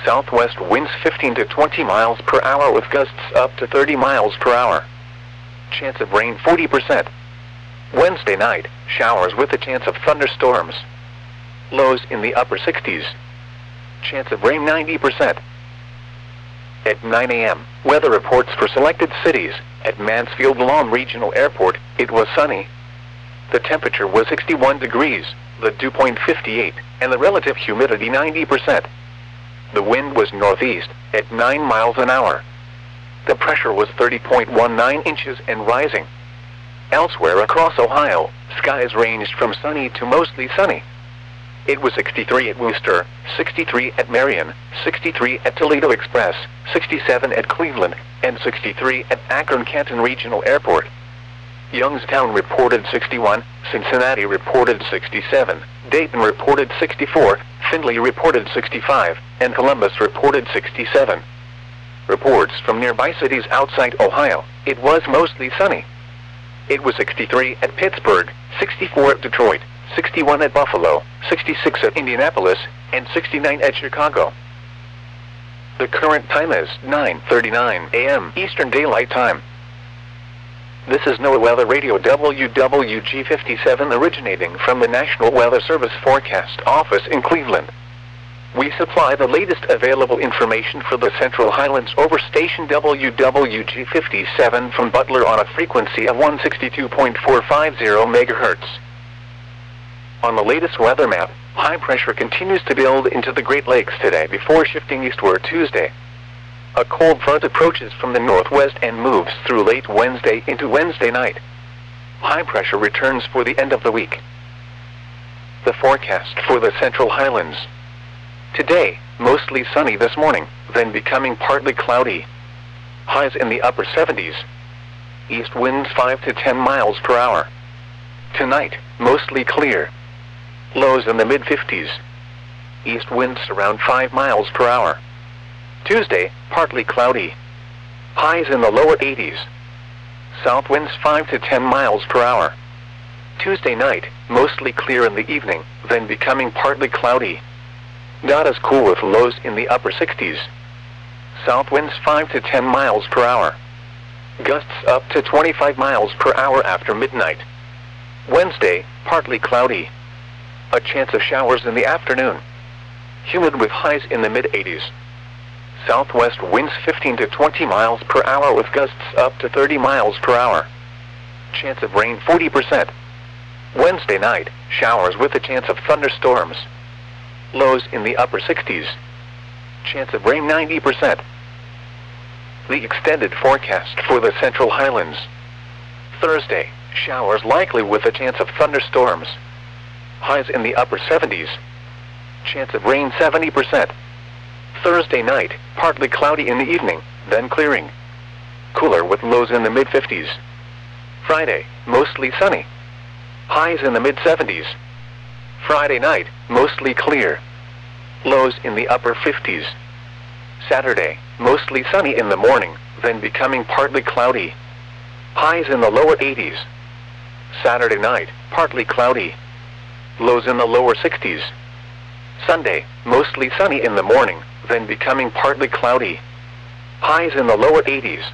Southwest winds 15 to 20 miles per hour with gusts up to 30 miles per hour. Chance of rain 40%. Wednesday night, showers with a chance of thunderstorms. Lows in the upper 60s. Chance of rain 90%. At 9 a.m., weather reports for selected cities. At Mansfield Lawn Regional Airport, it was sunny. The temperature was 61 degrees, the dew point 58, and the relative humidity 90%. The wind was northeast, at 9 miles an hour. The pressure was 30.19 inches and rising. Elsewhere across Ohio, skies ranged from sunny to mostly sunny. It was 63 at Wooster, 63 at Marion, 63 at Toledo Express, 67 at Cleveland, and 63 at Akron-Canton Regional Airport. Youngstown reported 61, Cincinnati reported 67, Dayton reported 64, Findlay reported 65, and Columbus reported 67. Reports from nearby cities outside Ohio, it was mostly sunny. It was 63 at Pittsburgh, 64 at Detroit, 61 at Buffalo, 66 at Indianapolis, and 69 at Chicago. The current time is 9:39 a.m. Eastern Daylight Time. This is NOAA Weather Radio WWG57 originating from the National Weather Service Forecast Office in Cleveland. We supply the latest available information for the Central Highlands over station WWG57 from Butler on a frequency of 162.450 MHz. On the latest weather map, high pressure continues to build into the Great Lakes today before shifting eastward Tuesday. A cold front approaches from the northwest and moves through late Wednesday into Wednesday night. High pressure returns for the end of the week. The forecast for the Central Highlands. Today, mostly sunny this morning, then becoming partly cloudy. Highs in the upper 70s. East winds 5 to 10 miles per hour. Tonight, mostly clear. Lows in the mid-50s. East winds around 5 miles per hour. Tuesday, partly cloudy. Highs in the lower 80s. South winds 5 to 10 miles per hour. Tuesday night, mostly clear in the evening, then becoming partly cloudy. Not as cool with lows in the upper 60s. South winds 5 to 10 miles per hour. Gusts up to 25 miles per hour after midnight. Wednesday, partly cloudy. A chance of showers in the afternoon. Humid with highs in the mid-80s. Southwest winds 15 to 20 miles per hour with gusts up to 30 miles per hour. Chance of rain 40%. Wednesday night, showers with a chance of thunderstorms. Lows in the upper 60s. Chance of rain 90%. The extended forecast for the Central Highlands. Thursday, showers likely with a chance of thunderstorms. Highs in the upper 70s. Chance of rain 70%. Thursday night, partly cloudy in the evening, then clearing. Cooler with lows in the mid-50s. Friday, mostly sunny. Highs in the mid-70s. Friday night, mostly clear. Lows in the upper 50s. Saturday, mostly sunny in the morning, then becoming partly cloudy. Highs in the lower 80s. Saturday night, partly cloudy. Lows in the lower 60s. Sunday, mostly sunny in the morning, then becoming partly cloudy. Highs in the lower 80s.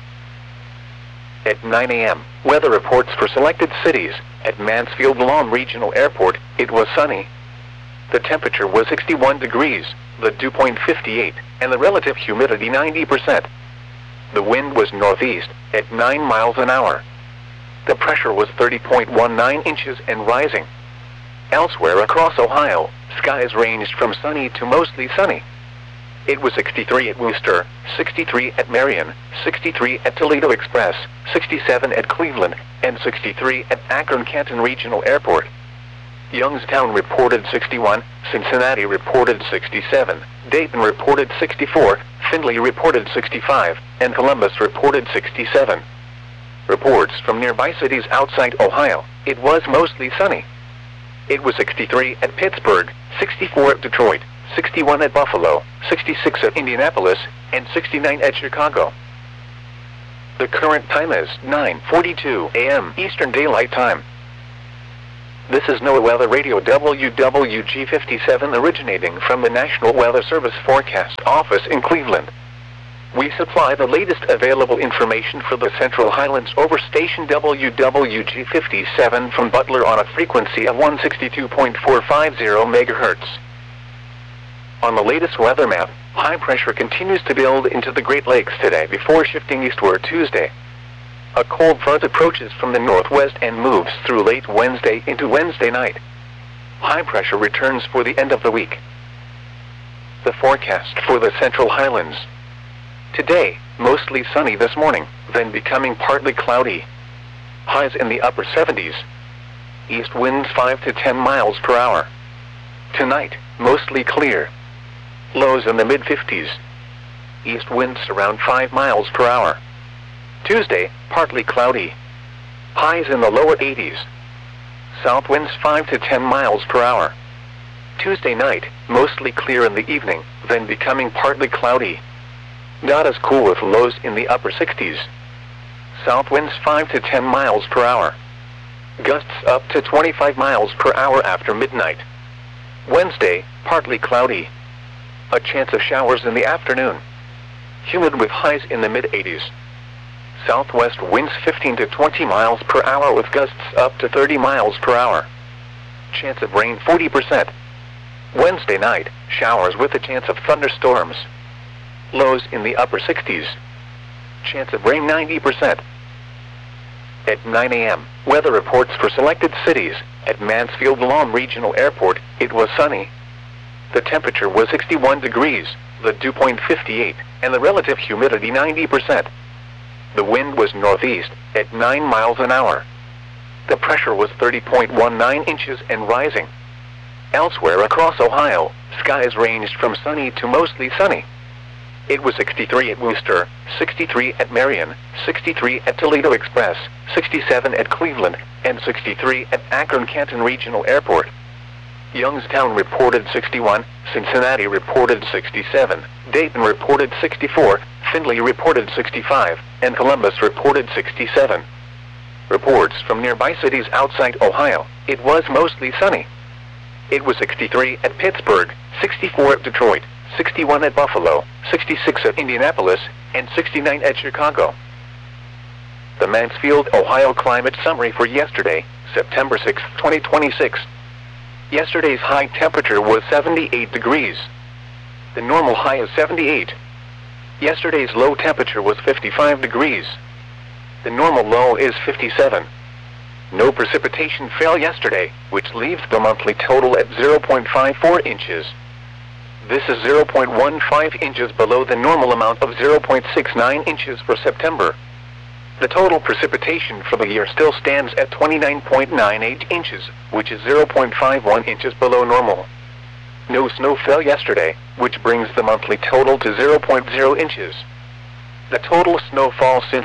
At 9 a.m., weather reports for selected cities. At Mansfield Lawn Regional Airport, it was sunny. The temperature was 61 degrees, the dew point 58, and the relative humidity 90%. The wind was northeast, at 9 miles an hour. The pressure was 30.19 inches and rising. Elsewhere across Ohio, skies ranged from sunny to mostly sunny. It was 63 at Wooster, 63 at Marion, 63 at Toledo Express, 67 at Cleveland, and 63 at Akron-Canton Regional Airport. Youngstown reported 61, Cincinnati reported 67, Dayton reported 64, Findlay reported 65, and Columbus reported 67. Reports from nearby cities outside Ohio, it was mostly sunny. It was 63 at Pittsburgh, 64 at Detroit, 61 at Buffalo, 66 at Indianapolis, and 69 at Chicago. The current time is 9:42 a.m. Eastern Daylight Time. This is NOAA Weather Radio WWG57 originating from the National Weather Service Forecast Office in Cleveland. We supply the latest available information for the Central Highlands over station WWG57 from Butler on a frequency of 162.450 MHz. On the latest weather map, high pressure continues to build into the Great Lakes today before shifting eastward Tuesday. A cold front approaches from the northwest and moves through late Wednesday into Wednesday night. High pressure returns for the end of the week. The forecast for the Central Highlands. Today, mostly sunny this morning, then becoming partly cloudy. Highs in the upper 70s. East winds 5 to 10 miles per hour. Tonight, mostly clear. Lows in the mid-50s. East winds around 5 miles per hour. Tuesday, partly cloudy. Highs in the lower 80s. South winds 5 to 10 miles per hour. Tuesday night, mostly clear in the evening, then becoming partly cloudy. Not as cool with lows in the upper 60s. South winds 5 to 10 miles per hour. Gusts up to 25 miles per hour after midnight. Wednesday, partly cloudy. A chance of showers in the afternoon. Humid with highs in the mid-80s. Southwest winds 15 to 20 miles per hour with gusts up to 30 miles per hour. Chance of rain 40%. Wednesday night, showers with a chance of thunderstorms. Lows in the upper 60s. Chance of rain 90%. At 9 a.m., weather reports for selected cities. At Mansfield-Lom Regional Airport, it was sunny. The temperature was 61 degrees, the dew point 58, and the relative humidity 90%. The wind was northeast, at 9 miles an hour. The pressure was 30.19 inches and rising. Elsewhere across Ohio, skies ranged from sunny to mostly sunny. It was 63 at Wooster, 63 at Marion, 63 at Toledo Express, 67 at Cleveland, and 63 at Akron-Canton Regional Airport. Youngstown reported 61, Cincinnati reported 67, Dayton reported 64, Findlay reported 65, and Columbus reported 67. Reports from nearby cities outside Ohio, it was mostly sunny. It was 63 at Pittsburgh, 64 at Detroit, 61 at Buffalo, 66 at Indianapolis, and 69 at Chicago. The Mansfield, Ohio climate summary for yesterday, September 6, 2026. Yesterday's high temperature was 78 degrees. The normal high is 78. Yesterday's low temperature was 55 degrees. The normal low is 57. No precipitation fell yesterday, which leaves the monthly total at 0.54 inches. This is 0.15 inches below the normal amount of 0.69 inches for September. The total precipitation for the year still stands at 29.98 inches, which is 0.51 inches below normal. No snow fell yesterday, which brings the monthly total to 0.0 inches. The total snowfall since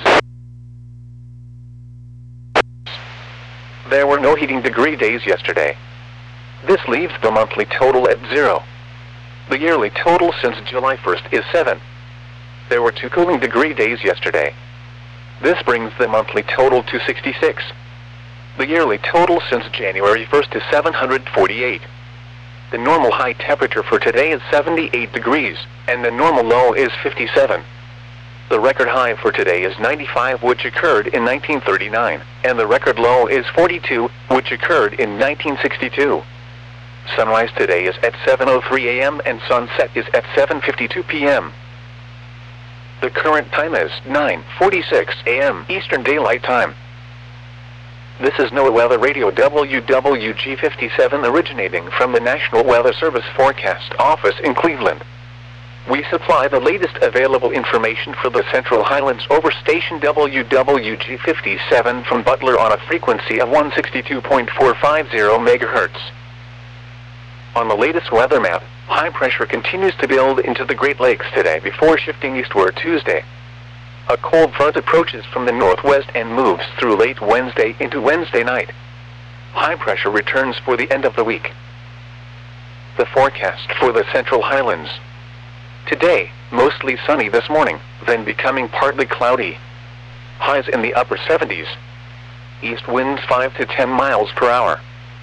there were no heating degree days yesterday. This leaves the monthly total at 0. The yearly total since July 1st is 7. There were 2 cooling degree days yesterday. This brings the monthly total to 66. The yearly total since January 1st is 748. The normal high temperature for today is 78 degrees, and the normal low is 57. The record high for today is 95, which occurred in 1939, and the record low is 42, which occurred in 1962. Sunrise today is at 7:03 a.m. and sunset is at 7:52 p.m. The current time is 9:46 a.m. Eastern Daylight Time. This is NOAA Weather Radio WWG57 originating from the National Weather Service Forecast Office in Cleveland. We supply the latest available information for the Central Highlands over station WWG57 from Butler on a frequency of 162.450 MHz. On the latest weather map, high pressure continues to build into the Great Lakes today before shifting eastward Tuesday. A cold front approaches from the northwest and moves through late Wednesday into Wednesday night. High pressure returns for the end of the week. The forecast for the Central Highlands. Today, mostly sunny this morning, then becoming partly cloudy. Highs in the upper 70s. East winds 5 to 10 miles per hour.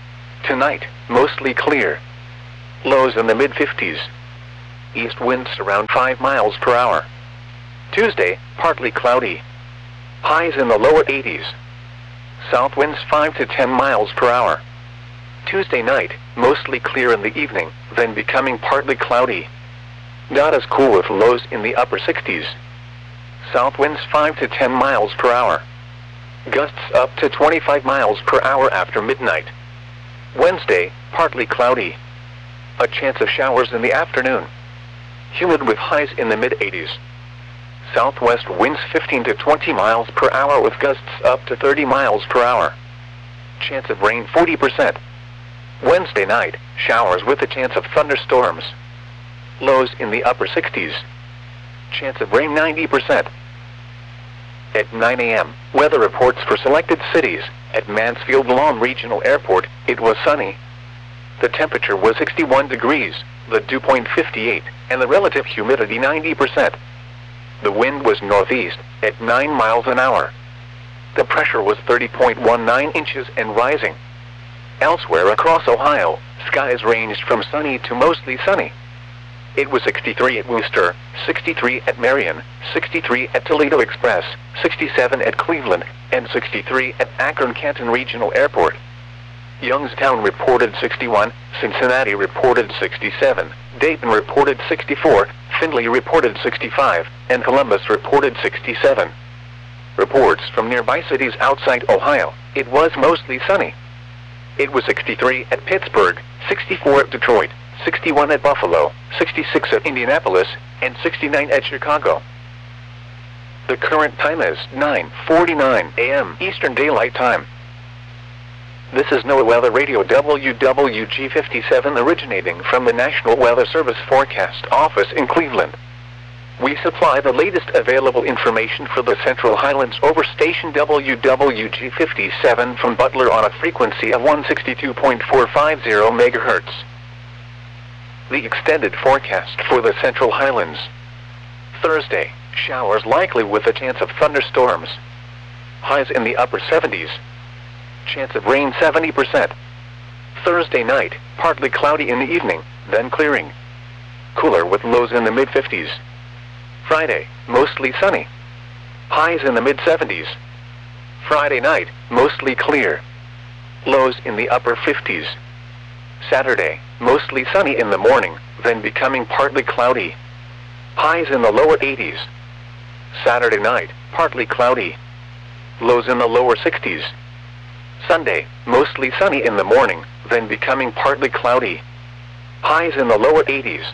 Tonight, mostly clear. Lows in the mid-50s. East winds around 5 miles per hour. Tuesday, partly cloudy. Highs in the lower 80s. South winds 5 to 10 miles per hour. Tuesday night, mostly clear in the evening, then becoming partly cloudy. Not as cool with lows in the upper 60s. South winds 5 to 10 miles per hour. Gusts up to 25 miles per hour after midnight. Wednesday, partly cloudy. A chance of showers in the afternoon. Humid with highs in the mid-80s. Southwest winds 15 to 20 miles per hour with gusts up to 30 miles per hour. Chance of rain 40%. Wednesday night, showers with a chance of thunderstorms. Lows in the upper 60s. Chance of rain 90%. At 9 a.m., weather reports for selected cities. At Mansfield Lawn Regional Airport, it was sunny. The temperature was 61 degrees, the dew point 58, and the relative humidity 90%. The wind was northeast, at 9 miles an hour. The pressure was 30.19 inches and rising. Elsewhere across Ohio, skies ranged from sunny to mostly sunny. It was 63 at Wooster, 63 at Marion, 63 at Toledo Express, 67 at Cleveland, and 63 at Akron-Canton Regional Airport. Youngstown reported 61, Cincinnati reported 67, Dayton reported 64, Findlay reported 65, and Columbus reported 67. Reports from nearby cities outside Ohio, it was mostly sunny. It was 63 at Pittsburgh, 64 at Detroit, 61 at Buffalo, 66 at Indianapolis, and 69 at Chicago. The current time is 9:49 a.m. Eastern Daylight Time. This is NOAA Weather Radio WWG57 originating from the National Weather Service Forecast Office in Cleveland. We supply the latest available information for the Central Highlands over station WWG57 from Butler on a frequency of 162.450 MHz. The extended forecast for the Central Highlands. Thursday, showers likely with a chance of thunderstorms. Highs in the upper 70s. Chance of rain 70%. Thursday night, partly cloudy in the evening, then clearing. Cooler with lows in the mid-50s. Friday, mostly sunny. Highs in the mid-70s. Friday night, mostly clear. Lows in the upper 50s. Saturday, mostly sunny in the morning, then becoming partly cloudy. Highs in the lower 80s. Saturday night, partly cloudy. Lows in the lower 60s. Sunday, mostly sunny in the morning, then becoming partly cloudy. Highs in the lower 80s.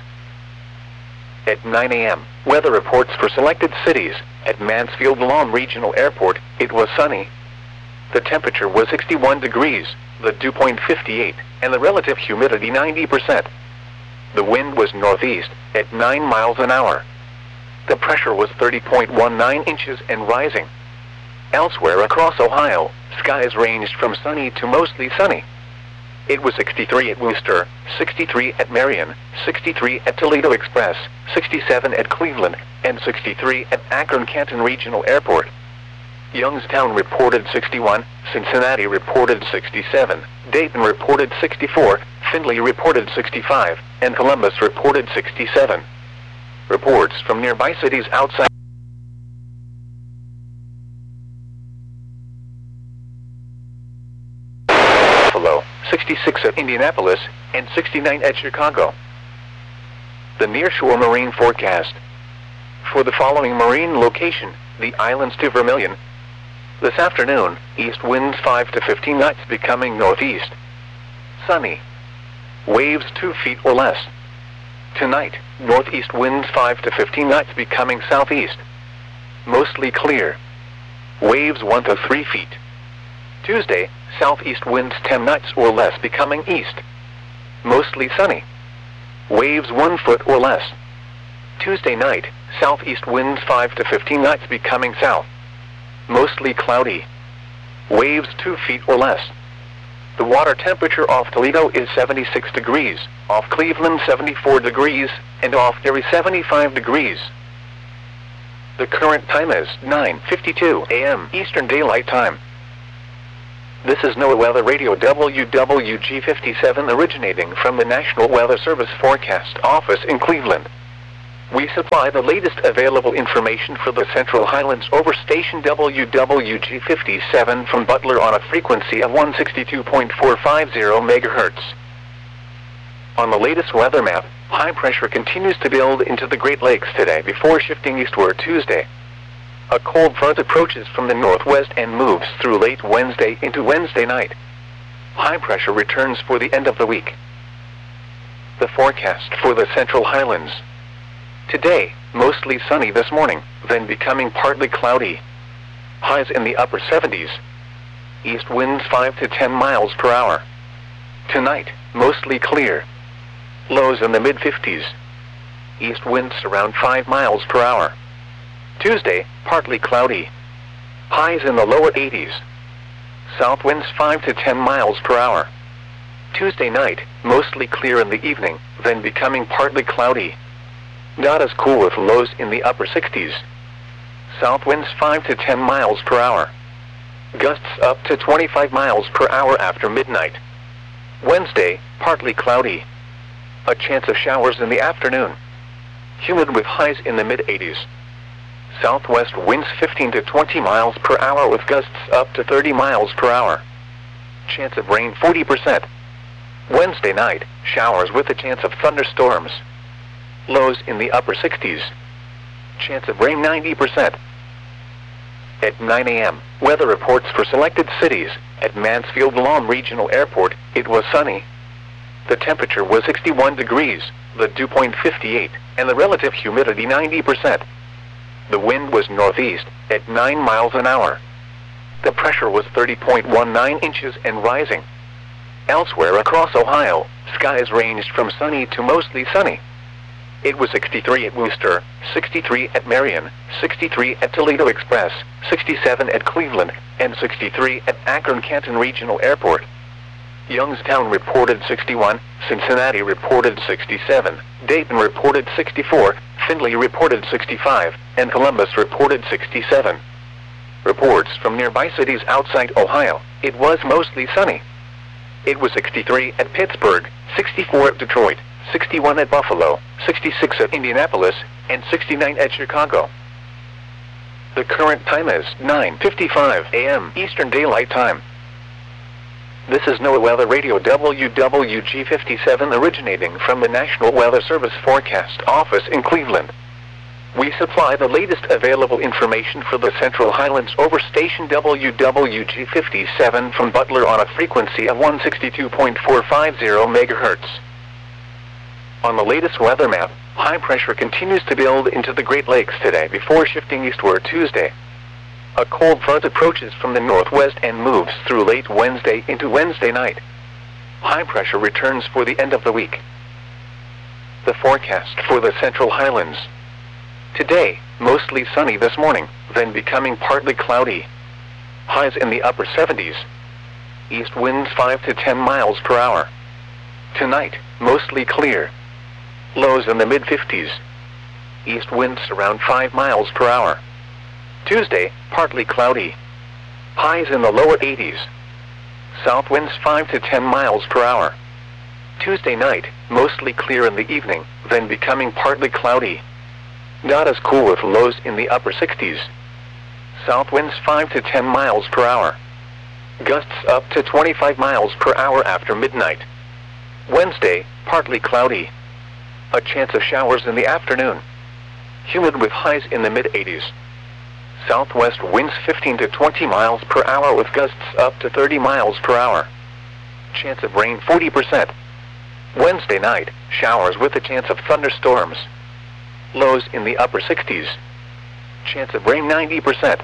At 9 a.m., weather reports for selected cities. At Mansfield Lawn Regional Airport, it was sunny. The temperature was 61 degrees, the dew point 58, and the relative humidity 90%. The wind was northeast, at 9 miles an hour. The pressure was 30.19 inches and rising. Elsewhere across Ohio, skies ranged from sunny to mostly sunny. It was 63 at Wooster, 63 at Marion, 63 at Toledo Express, 67 at Cleveland, and 63 at Akron-Canton Regional Airport. Youngstown reported 61, Cincinnati reported 67, Dayton reported 64, Findlay reported 65, and Columbus reported 67. Reports from nearby cities outside Buffalo, 66 at Indianapolis, and 69 at Chicago. The nearshore marine forecast. For the following marine location, the islands to Vermilion. This afternoon, east winds 5 to 15 knots becoming northeast. Sunny. Waves 2 feet or less. Tonight, northeast winds 5 to 15 knots becoming southeast. Mostly clear. Waves 1 to 3 feet. Tuesday, southeast winds 10 knots or less becoming east. Mostly sunny. Waves 1 foot or less. Tuesday night, southeast winds 5 to 15 knots becoming south. Mostly cloudy. Waves 2 feet or less. The water temperature off Toledo is 76 degrees, off Cleveland 74 degrees, and off Erie 75 degrees. The current time is 9:52 a.m. Eastern Daylight Time. This is NOAA Weather Radio WWG57 originating from the National Weather Service Forecast Office in Cleveland. We supply the latest available information for the Central Highlands over station WWG57 from Butler on a frequency of 162.450 MHz. On the latest weather map, high pressure continues to build into the Great Lakes today before shifting eastward Tuesday. A cold front approaches from the northwest and moves through late Wednesday into Wednesday night. High pressure returns for the end of the week. The forecast for the Central Highlands. Today, mostly sunny this morning, then becoming partly cloudy. Highs in the upper 70s. East winds 5 to 10 miles per hour. Tonight, mostly clear. Lows in the mid-50s. East winds around 5 miles per hour. Tuesday, partly cloudy. Highs in the lower 80s. South winds 5 to 10 miles per hour. Tuesday night, mostly clear in the evening, then becoming partly cloudy. Not as cool with lows in the upper 60s. South winds 5 to 10 miles per hour. Gusts up to 25 miles per hour after midnight. Wednesday, partly cloudy. A chance of showers in the afternoon. Humid with highs in the mid-80s. Southwest winds 15 to 20 miles per hour with gusts up to 30 miles per hour. Chance of rain 40%. Wednesday night, showers with a chance of thunderstorms. Lows in the upper 60s. Chance of rain 90%. At 9 a.m., weather reports for selected cities. At Mansfield Lawn Regional Airport, it was sunny. The temperature was 61 degrees, the dew point 58, and the relative humidity 90%. The wind was northeast, at 9 miles an hour. The pressure was 30.19 inches and rising. Elsewhere across Ohio, skies ranged from sunny to mostly sunny. It was 63 at Wooster, 63 at Marion, 63 at Toledo Express, 67 at Cleveland, and 63 at Akron-Canton Regional Airport. Youngstown reported 61, Cincinnati reported 67, Dayton reported 64, Findlay reported 65, and Columbus reported 67. Reports from nearby cities outside Ohio, it was mostly sunny. It was 63 at Pittsburgh, 64 at Detroit, 61 at Buffalo, 66 at Indianapolis, and 69 at Chicago. The current time is 9:55 a.m. Eastern Daylight Time. This is NOAA Weather Radio WWG57 originating from the National Weather Service Forecast Office in Cleveland. We supply the latest available information for the Central Highlands over station WWG57 from Butler on a frequency of 162.450 MHz. On the latest weather map, high pressure continues to build into the Great Lakes today before shifting eastward Tuesday. A cold front approaches from the northwest and moves through late Wednesday into Wednesday night. High pressure returns for the end of the week. The forecast for the Central Highlands. Today, mostly sunny this morning, then becoming partly cloudy. Highs in the upper 70s. East winds 5 to 10 miles per hour. Tonight, mostly clear. Lows in the mid-50s. East winds around 5 miles per hour. Tuesday, partly cloudy. Highs in the lower 80s. South winds 5 to 10 miles per hour. Tuesday night, mostly clear in the evening, then becoming partly cloudy. Not as cool with lows in the upper 60s. South winds 5 to 10 miles per hour. Gusts up to 25 miles per hour after midnight. Wednesday, partly cloudy. A chance of showers in the afternoon. Humid with highs in the mid-80s. Southwest winds 15 to 20 miles per hour with gusts up to 30 miles per hour. Chance of rain 40%. Wednesday night, showers with a chance of thunderstorms. Lows in the upper 60s. Chance of rain 90%.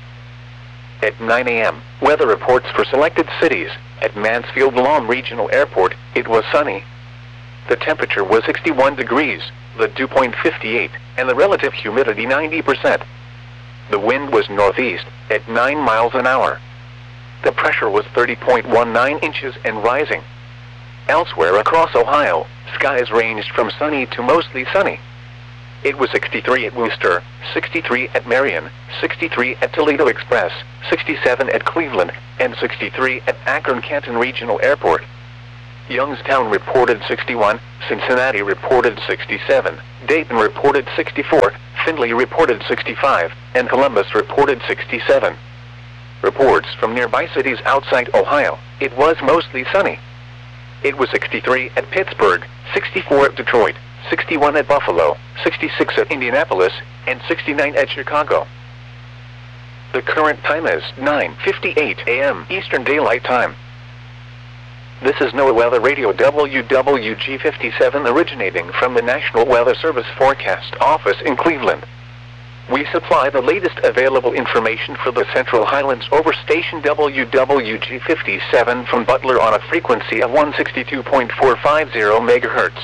At 9 a.m., weather reports for selected cities. At Mansfield Lawn Regional Airport, it was sunny. The temperature was 61 degrees, the dew point 58, and the relative humidity 90%. The wind was northeast, at 9 miles an hour. The pressure was 30.19 inches and rising. Elsewhere across Ohio, skies ranged from sunny to mostly sunny. It was 63 at Wooster, 63 at Marion, 63 at Toledo Express, 67 at Cleveland, and 63 at Akron-Canton Regional Airport. Youngstown reported 61, Cincinnati reported 67, Dayton reported 64, Findlay reported 65, and Columbus reported 67. Reports from nearby cities outside Ohio, it was mostly sunny. It was 63 at Pittsburgh, 64 at Detroit, 61 at Buffalo, 66 at Indianapolis, and 69 at Chicago. The current time is 9:58 a.m. Eastern Daylight Time. This is NOAA Weather Radio WWG57 originating from the National Weather Service Forecast Office in Cleveland. We supply the latest available information for the Central Highlands over station WWG57 from Butler on a frequency of 162.450 MHz.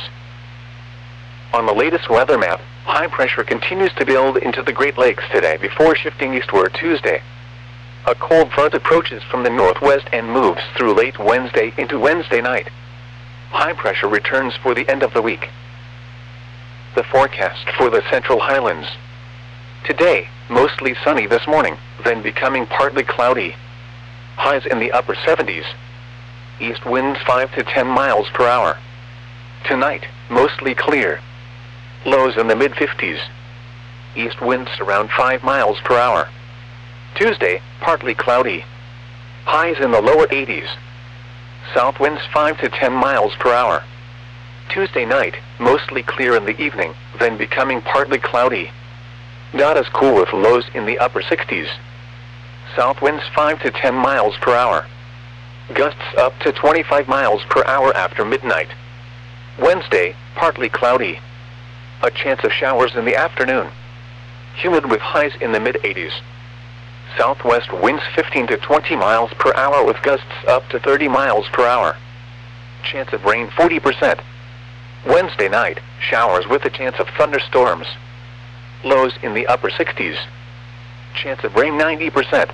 On the latest weather map, high pressure continues to build into the Great Lakes today before shifting eastward Tuesday. A cold front approaches from the northwest and moves through late Wednesday into Wednesday night. High pressure returns for the end of the week. The forecast for the Central Highlands. Today, mostly sunny this morning, then becoming partly cloudy. Highs in the upper 70s. East winds 5 to 10 miles per hour. Tonight, mostly clear. Lows in the mid-50s. East winds around 5 miles per hour. Tuesday, partly cloudy. Highs in the lower 80s. South winds 5 to 10 miles per hour. Tuesday night, mostly clear in the evening, then becoming partly cloudy. Not as cool with lows in the upper 60s. South winds 5 to 10 miles per hour. Gusts up to 25 miles per hour after midnight. Wednesday, partly cloudy. A chance of showers in the afternoon. Humid with highs in the mid-80s. Southwest winds 15 to 20 miles per hour with gusts up to 30 miles per hour. Chance of rain 40%. Wednesday night, showers with a chance of thunderstorms. Lows in the upper 60s. Chance of rain 90%.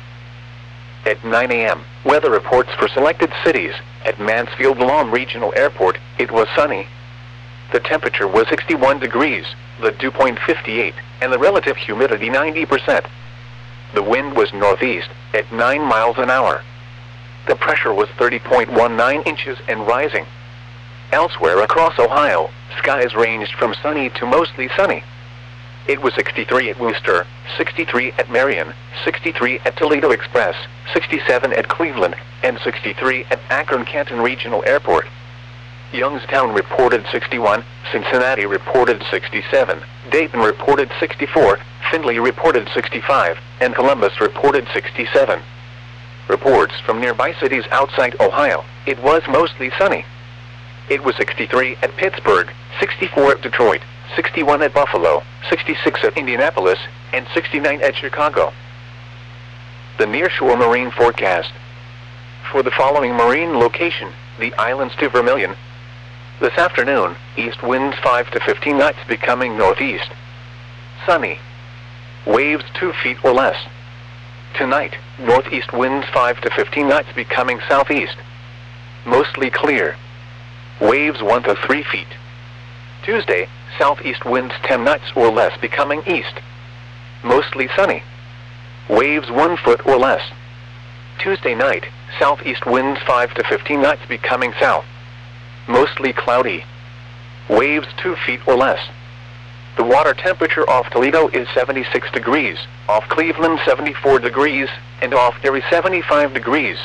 At 9 a.m., weather reports for selected cities. At Mansfield-Lawn Regional Airport, it was sunny. The temperature was 61 degrees, the dew point 58, and the relative humidity 90%. The wind was northeast, at 9 miles an hour. The pressure was 30.19 inches and rising. Elsewhere across Ohio, skies ranged from sunny to mostly sunny. It was 63 at Wooster, 63 at Marion, 63 at Toledo Express, 67 at Cleveland, and 63 at Akron-Canton Regional Airport. Youngstown reported 61, Cincinnati reported 67, Dayton reported 64, Findlay reported 65, and Columbus reported 67. Reports from nearby cities outside Ohio, it was mostly sunny. It was 63 at Pittsburgh, 64 at Detroit, 61 at Buffalo, 66 at Indianapolis, and 69 at Chicago. The nearshore marine forecast. For the following marine location, the islands to Vermilion. This afternoon, east winds 5 to 15 knots becoming northeast. Sunny. Waves 2 feet or less. Tonight, northeast winds 5 to 15 knots becoming southeast. Mostly clear. Waves 1 to 3 feet. Tuesday, southeast winds 10 knots or less becoming east. Mostly sunny. Waves 1 foot or less. Tuesday night, southeast winds 5 to 15 knots becoming south. Mostly cloudy. Waves 2 feet or less. The water temperature off Toledo is 76 degrees, off Cleveland 74 degrees, and off Erie 75 degrees.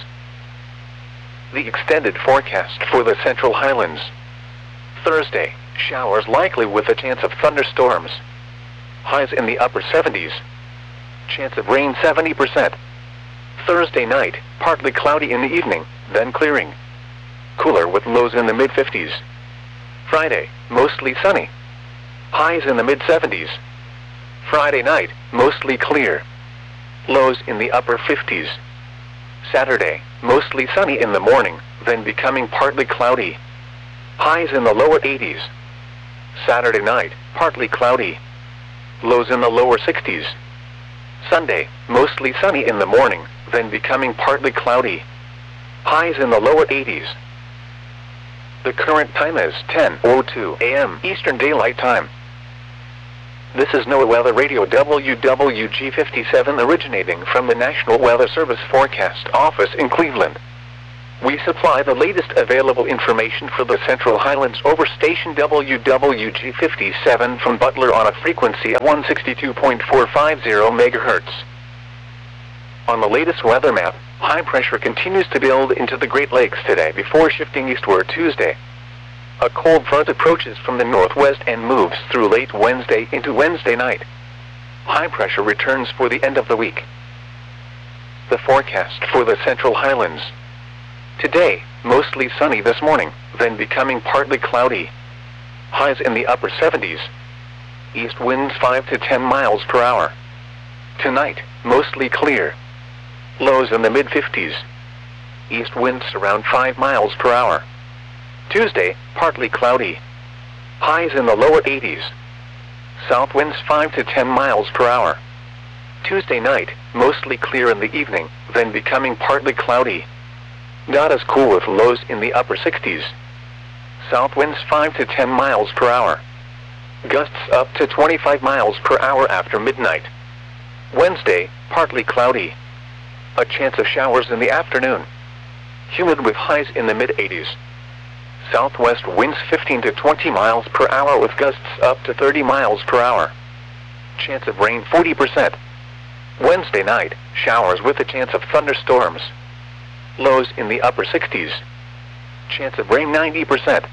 The extended forecast for the Central Highlands. Thursday, showers likely with a chance of thunderstorms. Highs in the upper 70s. Chance of rain 70%. Thursday night, partly cloudy in the evening, then clearing. Cooler with lows in the mid-50s. Friday, mostly sunny. Highs in the mid-70s. Friday night, mostly clear. Lows in the upper 50s. Saturday, mostly sunny in the morning, then becoming partly cloudy. Highs in the lower 80s. Saturday night, partly cloudy. Lows in the lower 60s. Sunday, mostly sunny in the morning, then becoming partly cloudy. Highs in the lower 80s. The current time is 10:02 a.m. Eastern Daylight Time. This is NOAA Weather Radio WWG57 originating from the National Weather Service Forecast Office in Cleveland. We supply the latest available information for the Central Highlands over station WWG57 from Butler on a frequency of 162.450 MHz. On the latest weather map, high pressure continues to build into the Great Lakes today before shifting eastward Tuesday. A cold front approaches from the northwest and moves through late Wednesday into Wednesday night. High pressure returns for the end of the week. The forecast for the Central Highlands. Today, mostly sunny this morning, then becoming partly cloudy. Highs in the upper 70s. East winds 5 to 10 miles per hour. Tonight, mostly clear. Lows in the mid-50s. East winds around 5 miles per hour. Tuesday, partly cloudy. Highs in the lower 80s. South winds 5 to 10 miles per hour. Tuesday night, mostly clear in the evening, then becoming partly cloudy. Not as cool with lows in the upper 60s. South winds 5 to 10 miles per hour. Gusts up to 25 miles per hour after midnight. Wednesday, partly cloudy. A chance of showers in the afternoon. Humid with highs in the mid-80s. Southwest winds 15 to 20 miles per hour with gusts up to 30 miles per hour. Chance of rain 40%. Wednesday night, showers with a chance of thunderstorms. Lows in the upper 60s. Chance of rain 90%.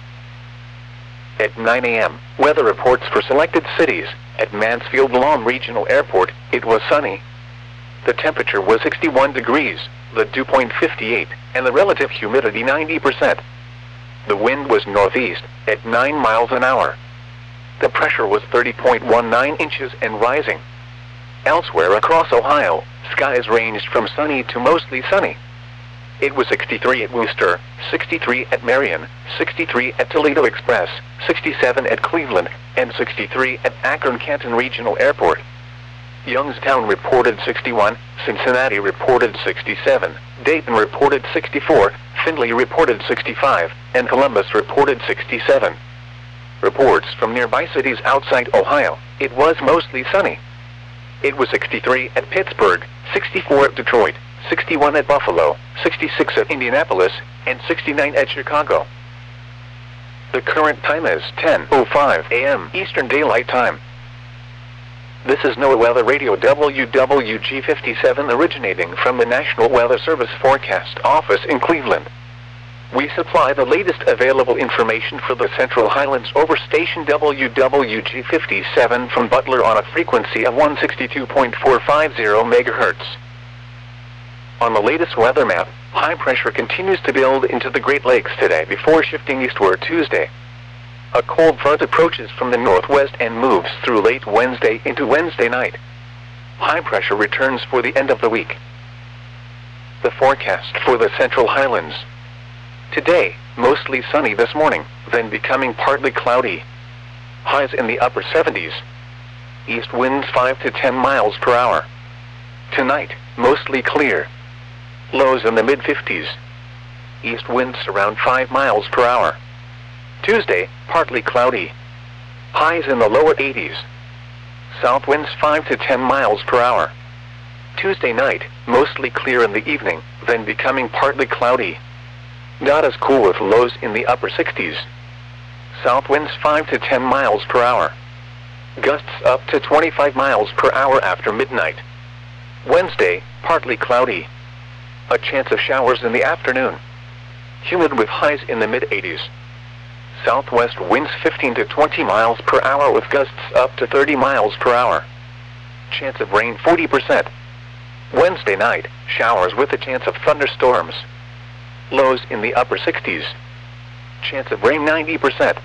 At 9 a.m., weather reports for selected cities. At Mansfield Lawn Regional Airport, it was sunny. The temperature was 61 degrees, the dew point 58, and the relative humidity 90%. The wind was northeast, at 9 miles an hour. The pressure was 30.19 inches and rising. Elsewhere across Ohio, skies ranged from sunny to mostly sunny. It was 63 at Wooster, 63 at Marion, 63 at Toledo Express, 67 at Cleveland, and 63 at Akron-Canton Regional Airport. Youngstown reported 61, Cincinnati reported 67, Dayton reported 64, Findlay reported 65, and Columbus reported 67. Reports from nearby cities outside Ohio, it was mostly sunny. It was 63 at Pittsburgh, 64 at Detroit, 61 at Buffalo, 66 at Indianapolis, and 69 at Chicago. The current time is 10:05 a.m. Eastern Daylight Time. This is NOAA Weather Radio WWG57 originating from the National Weather Service Forecast Office in Cleveland. We supply the latest available information for the Central Highlands over station WWG57 from Butler on a frequency of 162.450 MHz. On the latest weather map, high pressure continues to build into the Great Lakes today before shifting eastward Tuesday. A cold front approaches from the northwest and moves through late Wednesday into Wednesday night. High pressure returns for the end of the week. The forecast for the Central Highlands. Today, mostly sunny this morning, then becoming partly cloudy. Highs in the upper 70s. East winds 5 to 10 miles per hour. Tonight, mostly clear. Lows in the mid-50s. East winds around 5 miles per hour. Tuesday, partly cloudy. Highs in the lower 80s. South winds 5 to 10 miles per hour. Tuesday night, mostly clear in the evening, then becoming partly cloudy. Not as cool with lows in the upper 60s. South winds 5 to 10 miles per hour. Gusts up to 25 miles per hour after midnight. Wednesday, partly cloudy. A chance of showers in the afternoon. Humid with highs in the mid-80s. Southwest winds 15 to 20 miles per hour with gusts up to 30 miles per hour. Chance of rain 40%. Wednesday night, showers with a chance of thunderstorms. Lows in the upper 60s. Chance of rain 90%.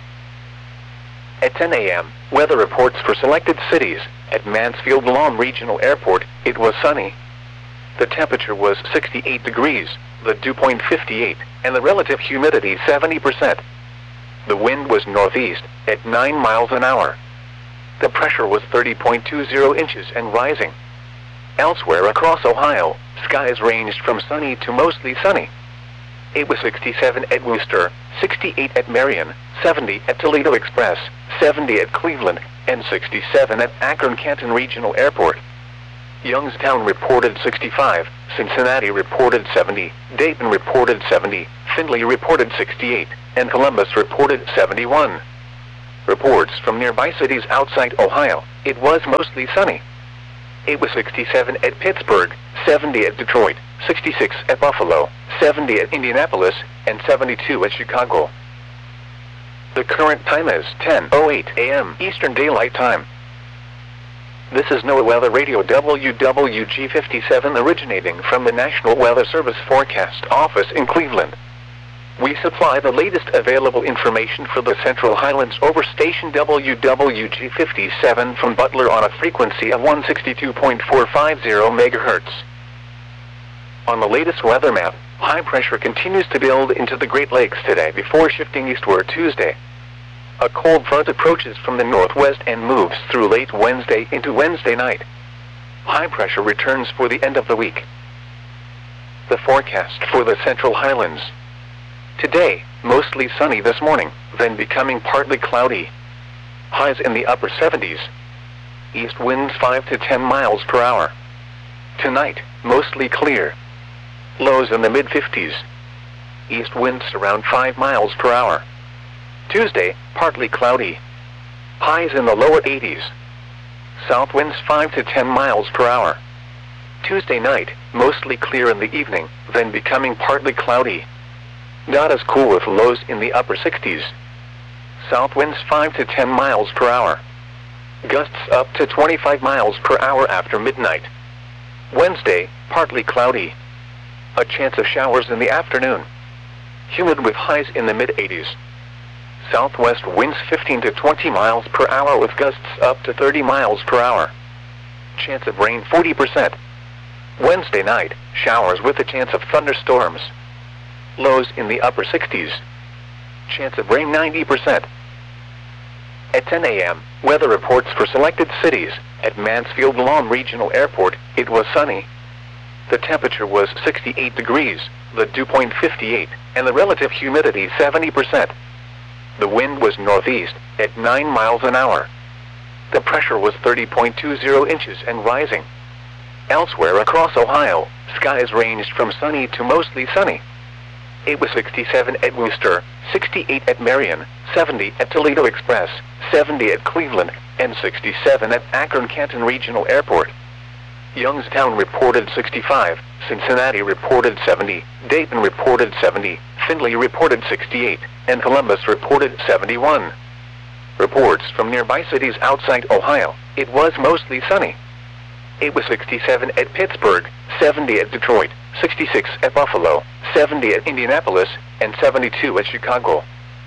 At 10 a.m., weather reports for selected cities. At Mansfield Lawn Regional Airport, it was sunny. The temperature was 68 degrees, the dew point 58, and the relative humidity 70%. The wind was northeast, at 9 miles an hour. The pressure was 30.20 inches and rising. Elsewhere across Ohio, skies ranged from sunny to mostly sunny. It was 67 at Wooster, 68 at Marion, 70 at Toledo Express, 70 at Cleveland, and 67 at Akron-Canton Regional Airport. Youngstown reported 65, Cincinnati reported 70, Dayton reported 70, Findlay reported 68, and Columbus reported 71. Reports from nearby cities outside Ohio, it was mostly sunny. It was 67 at Pittsburgh, 70 at Detroit, 66 at Buffalo, 70 at Indianapolis, and 72 at Chicago. The current time is 10:08 a.m. Eastern Daylight Time. This is NOAA Weather Radio WWG57 originating from the National Weather Service Forecast Office in Cleveland. We supply the latest available information for the Central Highlands over station WWG57 from Butler on a frequency of 162.450 MHz. On the latest weather map, high pressure continues to build into the Great Lakes today before shifting eastward Tuesday. A cold front approaches from the northwest and moves through late Wednesday into Wednesday night. High pressure returns for the end of the week. The forecast for the Central Highlands. Today, mostly sunny this morning, then becoming partly cloudy. Highs in the upper 70s. East winds 5 to 10 miles per hour. Tonight, mostly clear. Lows in the mid-50s. East winds around 5 miles per hour. Tuesday, partly cloudy. Highs in the lower 80s. South winds 5 to 10 miles per hour. Tuesday night, mostly clear in the evening, then becoming partly cloudy. Not as cool with lows in the upper 60s. South winds 5 to 10 miles per hour. Gusts up to 25 miles per hour after midnight. Wednesday, partly cloudy. A chance of showers in the afternoon. Humid with highs in the mid-80s. Southwest winds 15 to 20 miles per hour with gusts up to 30 miles per hour. Chance of rain 40%. Wednesday night, showers with a chance of thunderstorms. Lows in the upper 60s. Chance of rain 90%. At 10 a.m., weather reports for selected cities. At Mansfield Lawn Regional Airport, it was sunny. The temperature was 68 degrees, the dew point 58, and the relative humidity 70%. The wind was northeast, at 9 miles an hour. The pressure was 30.20 inches and rising. Elsewhere across Ohio, skies ranged from sunny to mostly sunny. It was 67 at Wooster, 68 at Marion, 70 at Toledo Express, 70 at Cleveland, and 67 at Akron-Canton Regional Airport. Youngstown reported 65, Cincinnati reported 70, Dayton reported 70, Findlay reported 68, and Columbus reported 71. Reports from nearby cities outside Ohio, it was mostly sunny. It was 67 at Pittsburgh, 70 at Detroit, 66 at Buffalo, 70 at Indianapolis, and 72 at Chicago.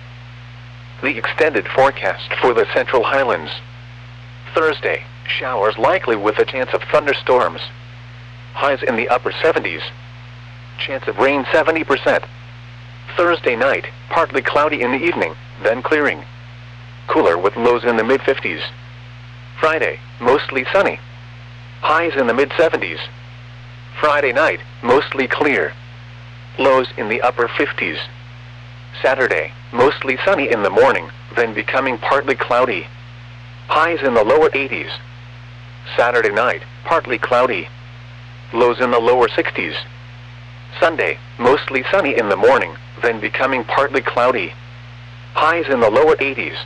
The extended forecast for the Central Highlands. Thursday, showers likely with a chance of thunderstorms. Highs in the upper 70s. Chance of rain 70%. Thursday night, partly cloudy in the evening, then clearing. Cooler with lows in the mid-50s. Friday, mostly sunny. Highs in the mid-70s. Friday night, mostly clear. Lows in the upper 50s. Saturday, mostly sunny in the morning, then becoming partly cloudy. Highs in the lower 80s. Saturday night, partly cloudy. Lows in the lower 60s. Sunday, mostly sunny in the morning, then becoming partly cloudy. Highs in the lower 80s.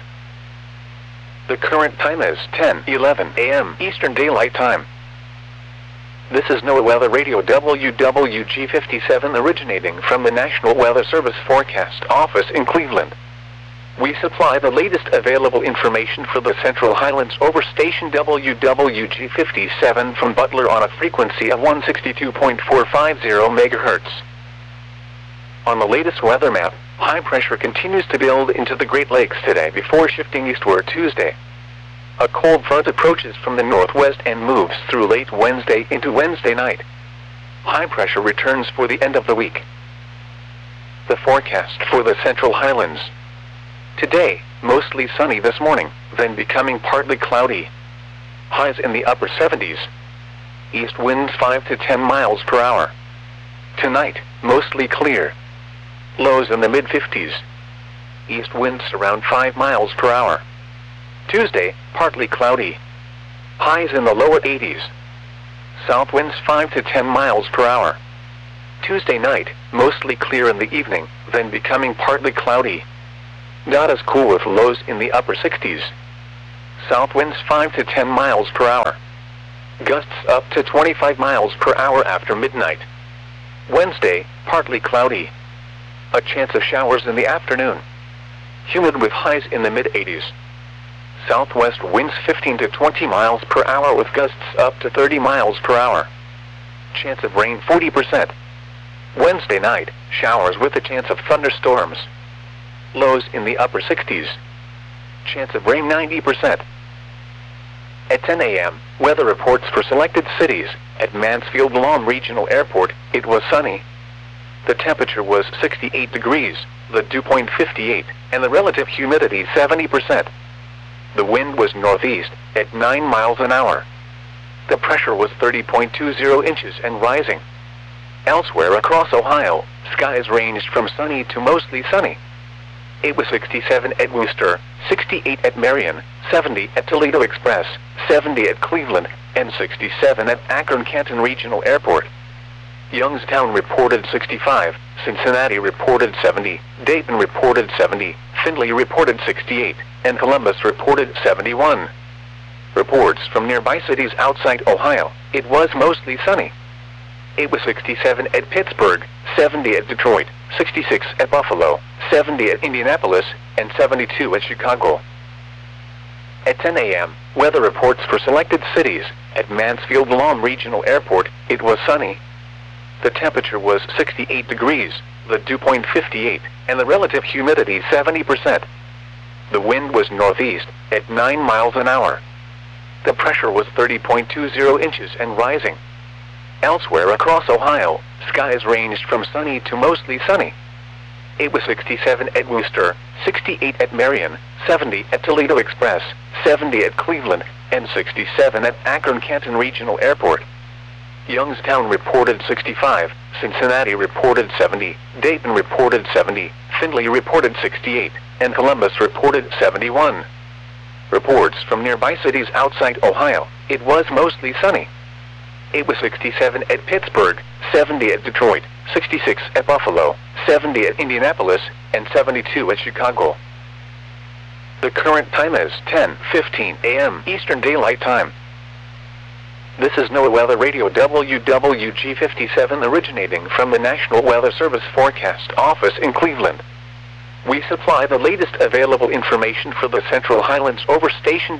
The current time is 10:11 a.m. Eastern Daylight Time. This is NOAA Weather Radio WWG57 originating from the National Weather Service Forecast Office in Cleveland. We supply the latest available information for the Central Highlands over station WWG57 from Butler on a frequency of 162.450 MHz. On the latest weather map, high pressure continues to build into the Great Lakes today before shifting eastward Tuesday. A cold front approaches from the northwest and moves through late Wednesday into Wednesday night. High pressure returns for the end of the week. The forecast for the Central Highlands. Today, mostly sunny this morning, then becoming partly cloudy. Highs in the upper 70s. East winds 5 to 10 miles per hour. Tonight, mostly clear. Lows in the mid-50s. East winds around 5 miles per hour. Tuesday, partly cloudy. Highs in the lower 80s. South winds 5 to 10 miles per hour. Tuesday night, mostly clear in the evening, then becoming partly cloudy. Not as cool with lows in the upper 60s. South winds 5 to 10 miles per hour. Gusts up to 25 miles per hour after midnight. Wednesday, partly cloudy. A chance of showers in the afternoon. Humid with highs in the mid-80s. Southwest winds 15 to 20 miles per hour with gusts up to 30 miles per hour. Chance of rain 40%. Wednesday night, showers with a chance of thunderstorms. Lows in the upper 60s. Chance of rain 90%. At 10 a.m., weather reports for selected cities. At Mansfield Lawn Regional Airport, it was sunny. The temperature was 68 degrees, the dew point 58, and the relative humidity 70%. The wind was northeast, at 9 miles an hour. The pressure was 30.20 inches and rising. Elsewhere across Ohio, skies ranged from sunny to mostly sunny. It was 67 at Wooster, 68 at Marion, 70 at Toledo Express, 70 at Cleveland, and 67 at Akron-Canton Regional Airport. Youngstown reported 65, Cincinnati reported 70, Dayton reported 70, Findlay reported 68, and Columbus reported 71. Reports from nearby cities outside Ohio, it was mostly sunny. It was 67 at Pittsburgh, 70 at Detroit, 66 at Buffalo, 70 at Indianapolis, and 72 at Chicago. At 10 a.m., weather reports for selected cities. At Mansfield Lawn Regional Airport, it was sunny. The temperature was 68 degrees, the dew point 58, and the relative humidity 70%. The wind was northeast, at 9 miles an hour. The pressure was 30.20 inches and rising. Elsewhere across Ohio, skies ranged from sunny to mostly sunny. It was 67 at Wooster, 68 at Marion, 70 at Toledo Express, 70 at Cleveland, and 67 at Akron-Canton Regional Airport. Youngstown reported 65, Cincinnati reported 70, Dayton reported 70, Findlay reported 68, and Columbus reported 71. Reports from nearby cities outside Ohio, it was mostly sunny. It was 67 at Pittsburgh, 70 at Detroit, 66 at Buffalo, 70 at Indianapolis, and 72 at Chicago. The current time is 10:15 a.m. Eastern Daylight Time. This is NOAA Weather Radio WWG57 originating from the National Weather Service Forecast Office in Cleveland. We supply the latest available information for the Central Highlands over station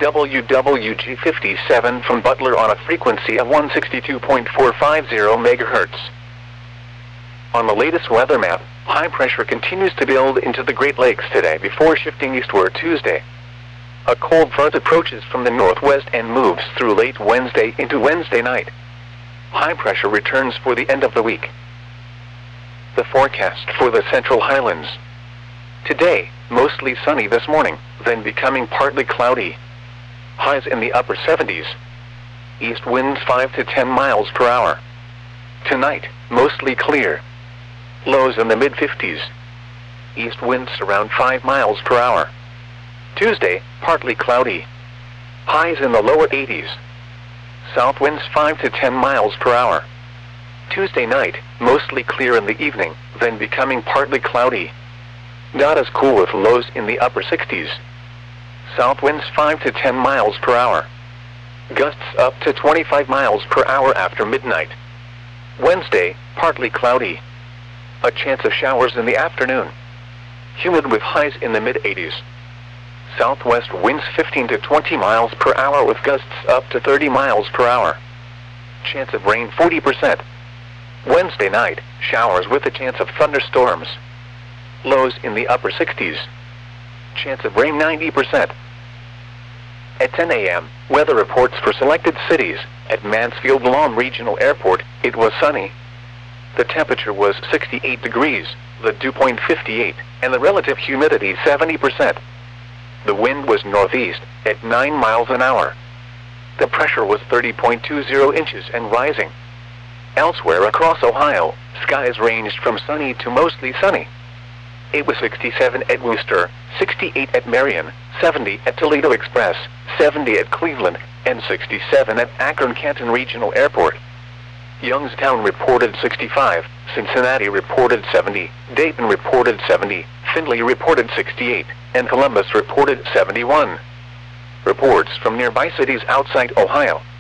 WWG57 from Butler on a frequency of 162.450 MHz. On the latest weather map, high pressure continues to build into the Great Lakes today before shifting eastward Tuesday. A cold front approaches from the northwest and moves through late Wednesday into Wednesday night. High pressure returns for the end of the week. The forecast for the Central Highlands. Today, mostly sunny this morning, then becoming partly cloudy. Highs in the upper 70s. East winds 5 to 10 miles per hour. Tonight, mostly clear. Lows in the mid-50s. East winds around 5 miles per hour. Tuesday, partly cloudy. Highs in the lower 80s. South winds 5 to 10 miles per hour. Tuesday night, mostly clear in the evening, then becoming partly cloudy. Not as cool with lows in the upper 60s. South winds 5 to 10 miles per hour. Gusts up to 25 miles per hour after midnight. Wednesday, partly cloudy. A chance of showers in the afternoon. Humid with highs in the mid-80s. Southwest winds 15 to 20 miles per hour with gusts up to 30 miles per hour. Chance of rain 40%. Wednesday night, showers with a chance of thunderstorms. Lows in the upper 60s. Chance of rain 90%. At 10 a.m., weather reports for selected cities. At Mansfield Lawn Regional Airport, it was sunny. The temperature was 68 degrees, the dew point 58, and the relative humidity 70%. The wind was northeast, at 9 miles an hour. The pressure was 30.20 inches and rising. Elsewhere across Ohio, skies ranged from sunny to mostly sunny. It was 67 at Wooster, 68 at Marion, 70 at Toledo Express, 70 at Cleveland, and 67 at Akron-Canton Regional Airport. Youngstown reported 65, Cincinnati reported 70, Dayton reported 70, Findlay reported 68, and Columbus reported 71. Reports from nearby cities outside Ohio